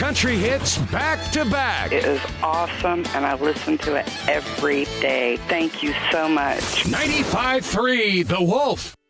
country hits back to back. It is awesome, and I listen to it every day. Thank you so much. 95.3 The Wolf.